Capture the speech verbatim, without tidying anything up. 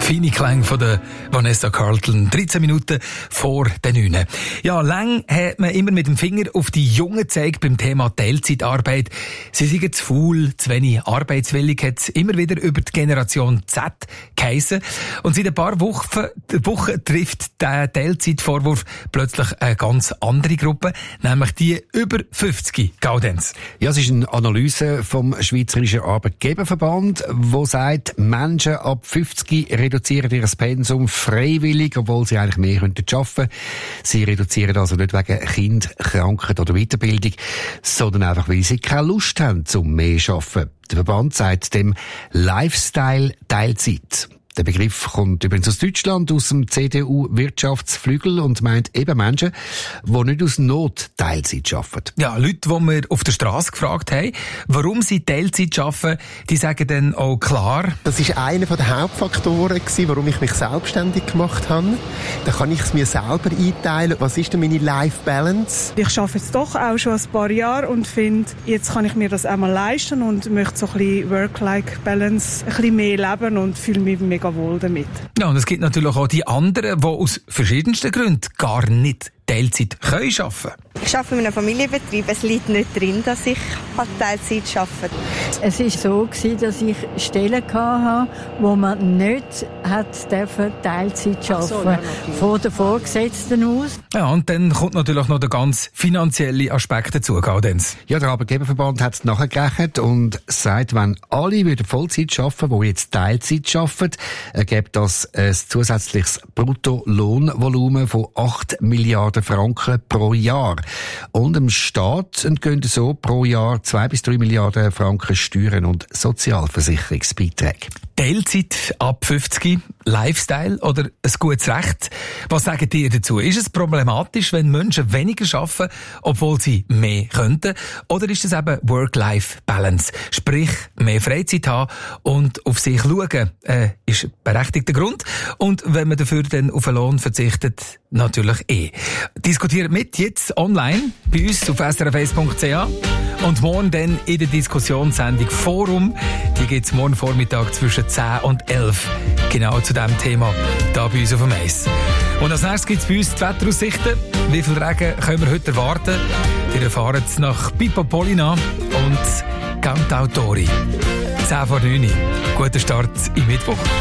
Feine Klänge von der Vanessa Carlton. dreizehn Minuten vor den neun. Ja, lang hat man immer mit dem Finger auf die Jungen gezeigt beim Thema Teilzeitarbeit. Sie sind zu faul, zu wenig arbeitswillig, hat es immer wieder über die Generation Z geheissen. Und seit ein paar Wochen, Wochen trifft der Teilzeitvorwurf plötzlich eine ganz andere Gruppe, nämlich die über fünfzig. Gaudenz. Ja, es ist eine Analyse vom Schweizerischen Arbeitgeberverband, wo sagt, Menschen ab fünfzig reduzieren ihr Pensum freiwillig, obwohl sie eigentlich mehr arbeiten könnten. Sie reduzieren also nicht wegen Kind, Krankheit oder Weiterbildung, sondern einfach, weil sie keine Lust haben, zum mehr zu arbeiten. Der Verband sagt dem Lifestyle-Teilzeit. Der Begriff kommt übrigens aus Deutschland, aus dem C D U-Wirtschaftsflügel und meint eben Menschen, die nicht aus Not Teilzeit arbeiten. Ja, Leute, die wir auf der Straße gefragt haben, warum sie Teilzeit arbeiten, die sagen dann auch klar. Das war einer der Hauptfaktoren, warum ich mich selbstständig gemacht habe. Da kann ich es mir selber einteilen. Was ist denn meine Life-Balance? Ich arbeite jetzt doch auch schon ein paar Jahre und finde, jetzt kann ich mir das einmal leisten und möchte so ein bisschen Work-Life-Balance, ein bisschen mehr leben und fühle mich mega wohl damit. Ja, und es gibt natürlich auch die anderen, die aus verschiedensten Gründen gar nicht Teilzeit können arbeiten. Ich arbeite in einem Familienbetrieb. Es liegt nicht drin, dass ich Teilzeit arbeite. Es war so, dass ich Stellen hatte, wo man nicht Teilzeit arbeiten so, ja, von den Vorgesetzten aus. Ja, und dann kommt natürlich noch der ganz finanzielle Aspekt dazu, Gaudenz. Ja, der Arbeitgeberverband hat es nachgerechnet und sagt, wenn alle wieder Vollzeit arbeiten, die jetzt Teilzeit arbeiten, ergibt das ein zusätzliches Bruttolohnvolumen von acht Milliarden Franken pro Jahr. Und dem Staat entgehen so pro Jahr zwei bis drei Milliarden Franken Steuern und Sozialversicherungsbeiträge. Teilzeit ab fünfzig, Lifestyle oder ein gutes Recht? Was sagt ihr dazu? Ist es problematisch, wenn Menschen weniger arbeiten, obwohl sie mehr könnten? Oder ist es eben Work-Life-Balance? Sprich, mehr Freizeit haben und auf sich schauen, äh, ist ein berechtigter Grund. Und wenn man dafür dann auf einen Lohn verzichtet, natürlich eh. Diskutiert mit jetzt online bei uns auf s r f eins punkt c h und morgen dann in der Diskussionssendung Forum. Die gibt's morgen Vormittag zwischen zehn und elf. Genau zu diesem Thema da bei uns auf dem Eis. Und als nächstes gibt's bei uns die Wetteraussichten. Wie viel Regen können wir heute erwarten? Wir erfahren es nach Pippo Polina und Cantautori. zehn vor neun. Guten Start im Mittwoch.